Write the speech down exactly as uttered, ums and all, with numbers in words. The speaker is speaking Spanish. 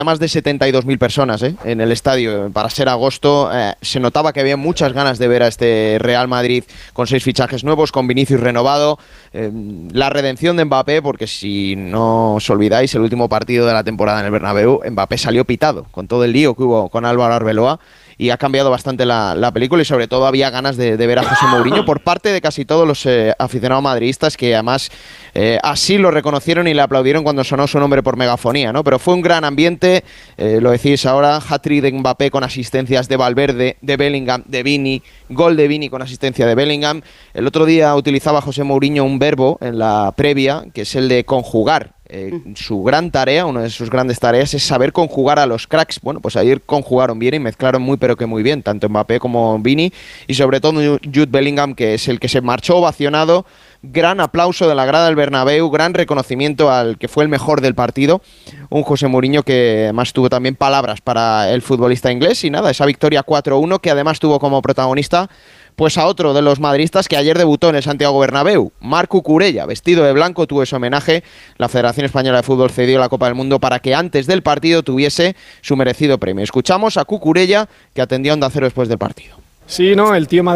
más de setenta y dos mil personas ¿eh? en el estadio. Para ser agosto, eh, se notaba que había muchas ganas de ver a este Real Madrid con seis fichajes nuevos, con Vinicius renovado, eh, la redención de Mbappé, porque si no os olvidáis, el último partido de la temporada en el Bernabéu, Mbappé salió pitado con todo el lío que hubo con Álvaro Arbeloa, y ha cambiado bastante la, la película, y sobre todo había ganas de, de ver a José Mourinho por parte de casi todos los eh, aficionados madridistas, que además eh, así lo reconocieron y le aplaudieron cuando sonó su nombre por megafonía, ¿no? Pero fue un gran ambiente, eh, lo decís ahora, hat-trick de Mbappé con asistencias de Valverde, de Bellingham, de Vini, gol de Vini con asistencia de Bellingham. El otro día utilizaba José Mourinho un verbo en la previa, que es el de conjugar. Eh, su gran tarea, una de sus grandes tareas, es saber conjugar a los cracks. Bueno, pues ayer conjugaron bien y mezclaron muy pero que muy bien, tanto Mbappé como Vini, y sobre todo Jude Bellingham, que es el que se marchó ovacionado. Gran aplauso de la grada del Bernabéu, gran reconocimiento al que fue el mejor del partido, un José Mourinho que además tuvo también palabras para el futbolista inglés. Y nada, esa victoria cuatro uno, que además tuvo como protagonista pues a otro de los madridistas que ayer debutó en el Santiago Bernabéu, Marc Cucurella, vestido de blanco, tuvo ese homenaje. La Federación Española de Fútbol cedió la Copa del Mundo para que antes del partido tuviese su merecido premio. Escuchamos a Cucurella, que atendía a Onda Cero después del partido. Sí, no, el tío